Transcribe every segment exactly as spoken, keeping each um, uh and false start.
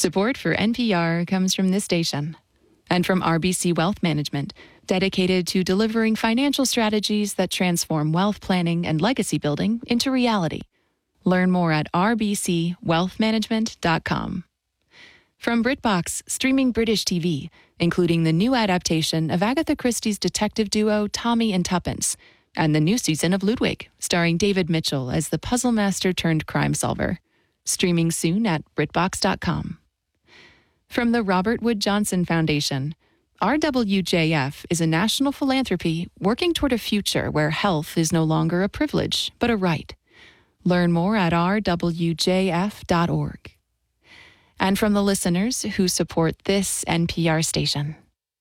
Support for N P R comes from this station and from R B C Wealth Management, dedicated to delivering financial strategies that transform wealth planning and legacy building into reality. Learn more at r b c wealth management dot com. From BritBox, streaming British T V, including the new adaptation of Agatha Christie's detective duo Tommy and Tuppence, and the new season of Ludwig, starring David Mitchell as the puzzle master turned crime solver. Streaming soon at britbox dot com. From the Robert Wood Johnson Foundation, R W J F is a national philanthropy working toward a future where health is no longer a privilege, but a right. Learn more at r w j f dot org. And from the listeners who support this N P R station.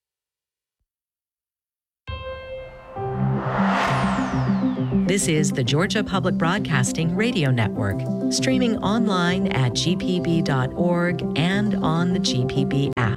This is the Georgia Public Broadcasting Radio Network, streaming online at g p b dot org and on the G P B app.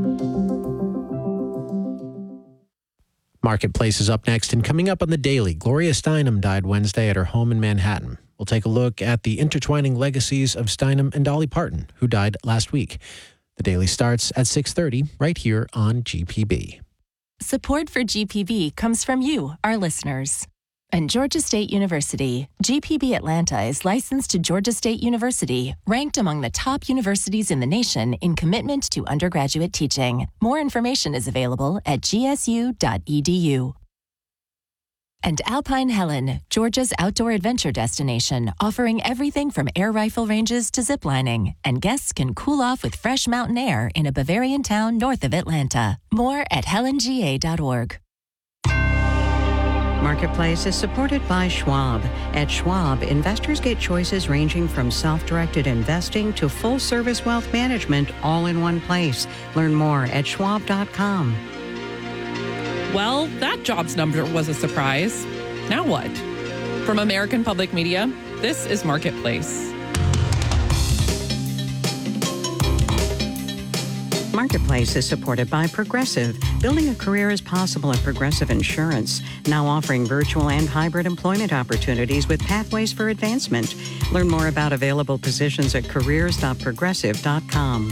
Marketplace is up next, and coming up on the Daily, Gloria Steinem died Wednesday at her home in Manhattan. We'll take a look at the intertwining legacies of Steinem and Dolly Parton, who died last week. The Daily starts at six thirty right here on G P B. Support for G P B comes from you, our listeners. And Georgia State University, G P B Atlanta is licensed to Georgia State University, ranked among the top universities in the nation in commitment to undergraduate teaching. More information is available at g s u dot e d u. And Alpine Helen, Georgia's outdoor adventure destination, offering everything from air rifle ranges to ziplining. And guests can cool off with fresh mountain air in a Bavarian town north of Atlanta. More at helen g a dot org. Marketplace is supported by Schwab. At Schwab, investors get choices ranging from self-directed investing to full-service wealth management all in one place. Learn more at schwab dot com. Well, that jobs number was a surprise. Now what? From American Public Media, this is Marketplace. Marketplace is supported by Progressive. Building a career is possible at Progressive Insurance, now offering virtual and hybrid employment opportunities with pathways for advancement. Learn more about available positions at careers dot progressive dot com.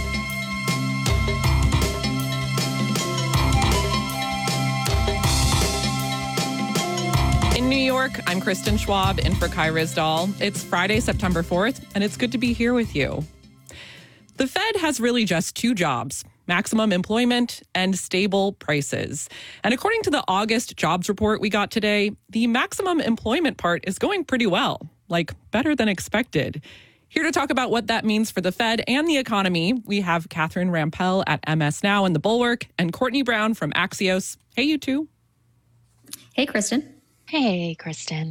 In New York, I'm Kristen Schwab in for Kai Rizdal. It's Friday, September fourth, and it's good to be here with you. The Fed has really just two jobs: maximum employment and stable prices. And according to the August jobs report we got today, the maximum employment part is going pretty well, like better than expected. Here to talk about what that means for the Fed and the economy, we have Catherine Rampell at M S Now and The Bulwark and Courtney Brown from Axios. Hey, you two. Hey, Kristen. Hey, Kristen.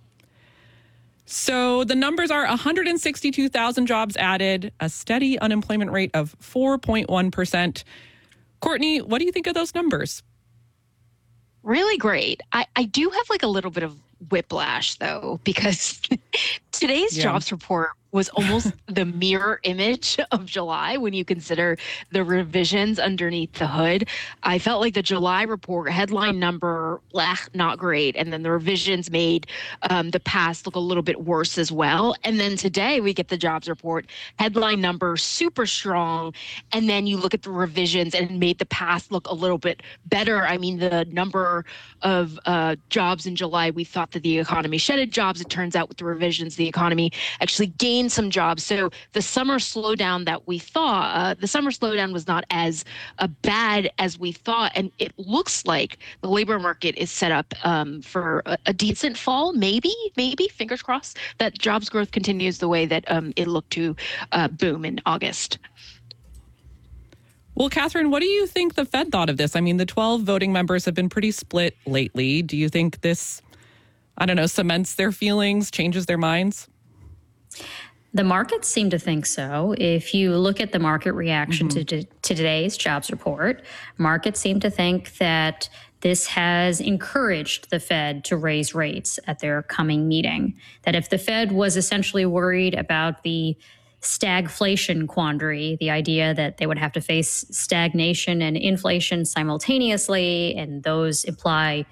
So the numbers are one hundred sixty-two thousand jobs added, a steady unemployment rate of four point one percent. Courtney, what do you think of those numbers? Really great. I, I do have like a little bit of whiplash, though, because today's Yeah. jobs report was almost the mirror image of July when you consider the revisions underneath the hood. I felt like the July report headline number, blah, not great. And then the revisions made um, the past look a little bit worse as well. And then today we get the jobs report headline number super strong. And then you look at the revisions and it made the past look a little bit better. I mean, the number of uh, jobs in July, we thought that the economy shedded jobs. It turns out with the revisions, the economy actually gained some jobs. So the summer slowdown that we thought, uh, the summer slowdown was not as uh, bad as we thought. And it looks like the labor market is set up um, for a, a decent fall, maybe, maybe, fingers crossed, that jobs growth continues the way that um, it looked to uh, boom in August. Well, Catherine, what do you think the Fed thought of this? I mean, the twelve voting members have been pretty split lately. Do you think this, I don't know, cements their feelings, changes their minds? The markets seem to think so. If you look at the market reaction mm-hmm. to, to today's jobs report, markets seem to think that this has encouraged the Fed to raise rates at their coming meeting. That if the Fed was essentially worried about the stagflation quandary, the idea that they would have to face stagnation and inflation simultaneously, and those imply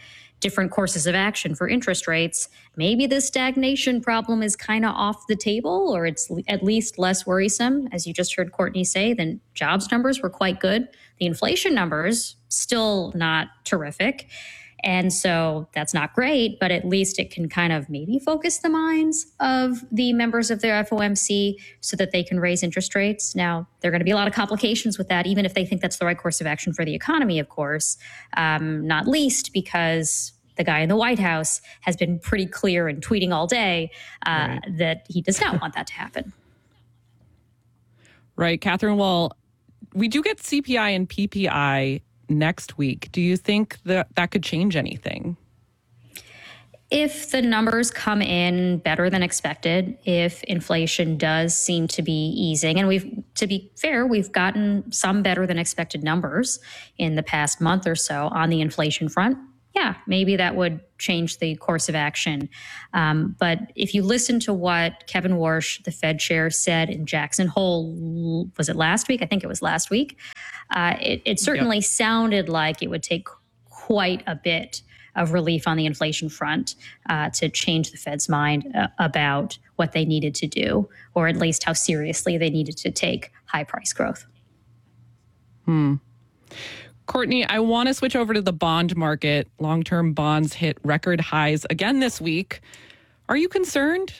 different courses of action for interest rates, maybe the stagnation problem is kind of off the table, or it's at least less worrisome. As you just heard Courtney say, the jobs numbers were quite good. The inflation numbers, still not terrific. And so that's not great, but at least it can kind of maybe focus the minds of the members of their F O M C so that they can raise interest rates. Now, there are going to be a lot of complications with that, even if they think that's the right course of action for the economy, of course, um, not least because the guy in the White House has been pretty clear and tweeting all day uh, right. that he does not want that to happen. Right, Catherine. Well, we do get C P I and P P I next week. Do you think that that could change anything? If the numbers come in better than expected, if inflation does seem to be easing, and we've, to be fair, we've gotten some better than expected numbers in the past month or so on the inflation front, yeah, maybe that would change the course of action. Um, but if you listen to what Kevin Warsh, the Fed chair, said in Jackson Hole, was it last week? I think it was last week. Uh, it, it certainly yep. sounded like it would take quite a bit of relief on the inflation front uh, to change the Fed's mind uh, about what they needed to do, or at least how seriously they needed to take high price growth. Hmm. Courtney, I want to switch over to the bond market. Long-term bonds hit record highs again this week. Are you concerned?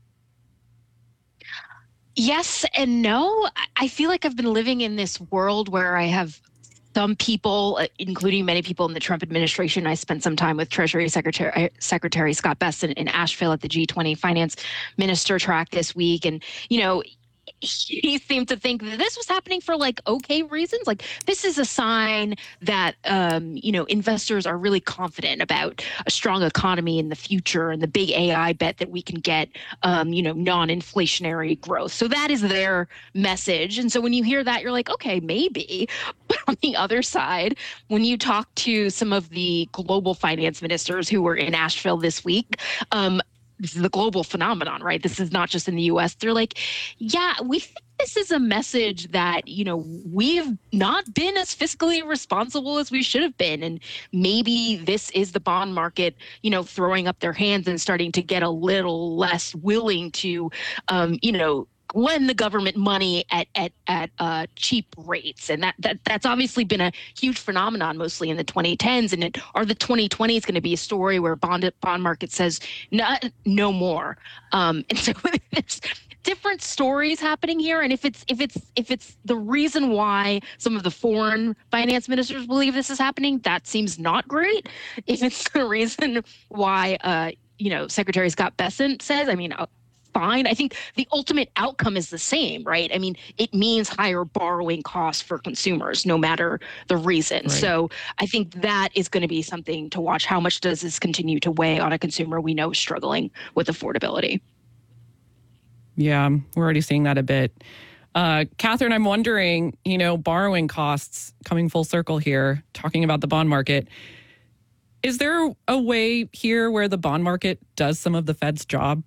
Yes and no. I feel like I've been living in this world where I have some people, including many people in the Trump administration. I spent some time with Treasury Secretary Secretary Scott Bessent in Asheville at the G twenty finance minister track this week. And, you know, he seemed to think that this was happening for like okay reasons. Like this is a sign that um, you know, investors are really confident about a strong economy in the future and the big A I bet that we can get um, you know, non-inflationary growth. So that is their message. And so when you hear that, you're like, okay, maybe. But on the other side, when you talk to some of the global finance ministers who were in Asheville this week, um, this is a global phenomenon, right? This is not just in the U S. They're like, yeah, we think this is a message that, you know, we've not been as fiscally responsible as we should have been. And maybe this is the bond market, you know, throwing up their hands and starting to get a little less willing to, um, you know, lend the government money at at at uh, cheap rates, and that that that's obviously been a huge phenomenon, mostly in the twenty tens. And it, are the twenty twenties going to be a story where bond bond market says no, no more? Um, and so there's different stories happening here. And if it's if it's if it's the reason why some of the foreign finance ministers believe this is happening, that seems not great. If it's the reason why, uh, you know, Secretary Scott Bessent says, I mean. Uh, Fine. I think the ultimate outcome is the same, right? I mean, it means higher borrowing costs for consumers, no matter the reason. Right. So I think that is going to be something to watch. How much does this continue to weigh on a consumer we know is struggling with affordability? Yeah, we're already seeing that a bit. Uh, Catherine, I'm wondering, you know, borrowing costs, coming full circle here, talking about the bond market. Is there a way here where the bond market does some of the Fed's job?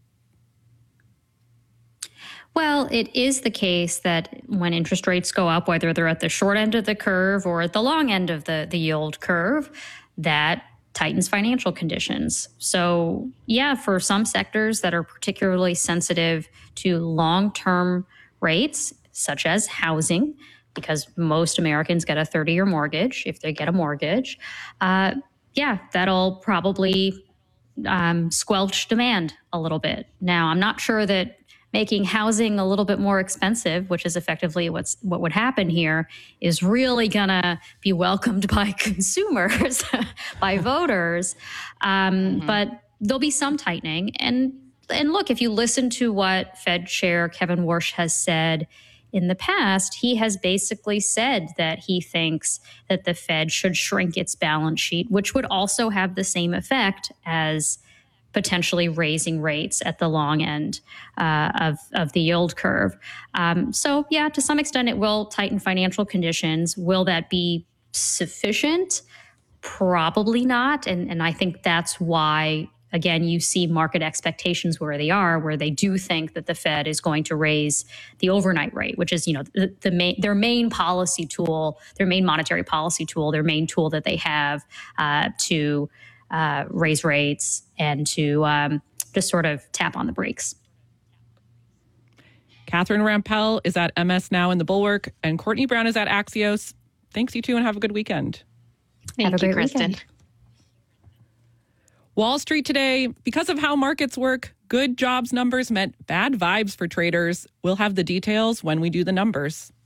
Well, it is the case that when interest rates go up, whether they're at the short end of the curve or at the long end of the, the yield curve, that tightens financial conditions. So, yeah, for some sectors that are particularly sensitive to long-term rates, such as housing, because most Americans get a thirty-year mortgage if they get a mortgage, uh, yeah, that'll probably um, squelch demand a little bit. Now, I'm not sure that making housing a little bit more expensive, which is effectively what's what would happen here, is really gonna be welcomed by consumers, by voters. Um, mm-hmm. But there'll be some tightening. And and look, if you listen to what Fed Chair Kevin Warsh has said in the past, he has basically said that he thinks that the Fed should shrink its balance sheet, which would also have the same effect as potentially raising rates at the long end uh, of, of the yield curve. Um, so, yeah, to some extent, it will tighten financial conditions. Will that be sufficient? Probably not. And, and I think that's why, again, you see market expectations where they are, where they do think that the Fed is going to raise the overnight rate, which is, you know, the, the main, their main policy tool, their main monetary policy tool, their main tool that they have uh, to uh, raise rates and to um, just sort of tap on the brakes. Catherine Rampell is at M S Now in the Bulwark, and Courtney Brown is at Axios. Thanks, you two, and have a good weekend. Thank have a you, great Kristen. weekend. Wall Street today, because of how markets work, good jobs numbers meant bad vibes for traders. We'll have the details when we do the numbers.